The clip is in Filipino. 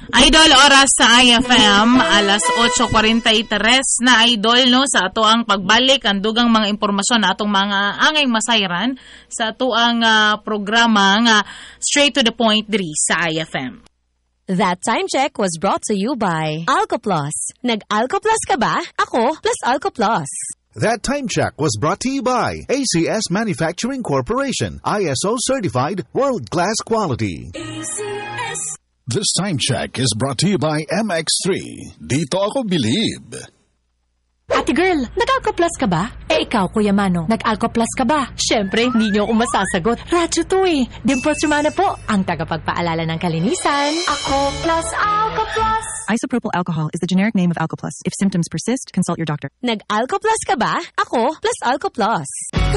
Idol, oras sa IFM, alas 8:43 na idol, no, sa ato ang pagbalik, ang dugang mga impormasyon na atong mga angay masayran sa ato ang programa nga Straight to the Point diri sa IFM. That time check was brought to you by Alcoplus. Nag-Alcoplus ka ba? Ako plus Alcoplus. That time check was brought to you by ACS Manufacturing Corporation, ISO certified, world-class quality. ACS. This time check is brought to you by MX3. Dito ako bilib. Ate girl, nag-Alcoplus ka ba? Ikaw, Kuya Mano, nag-Alcoplus ka ba? Siyempre, hindi niyo ako masasagot. Radyo to eh. Dimples Romana po, ang tagapagpaalala ng kalinisan. Ako plus Alcoplus. Isopropyl alcohol is the generic name of Alcoplus. If symptoms persist, consult your doctor. Nag-Alcoplus ka ba? Ako plus Alcoplus.